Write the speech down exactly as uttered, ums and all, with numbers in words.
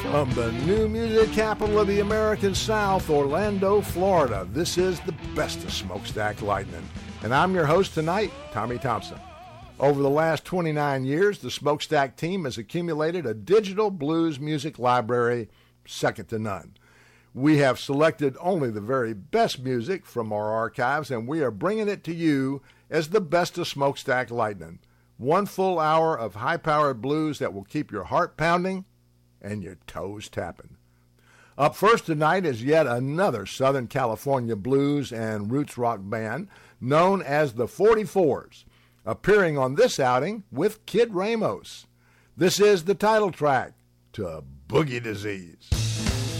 From the new music capital of the American South, Orlando, Florida, this is the best of Smokestack Lightning. And I'm your host tonight, Tommy Thompson. Over the last twenty-nine years, the Smokestack team has accumulated a digital blues music library second to none. We have selected only the very best music from our archives, and we are bringing it to you as the best of Smokestack Lightning. One full hour of high-powered blues that will keep your heart pounding and your toes tapping. Up first tonight is yet another Southern California blues and roots rock band known as the forty-fours, appearing on this outing with Kid Ramos. This is the title track to Boogie Disease.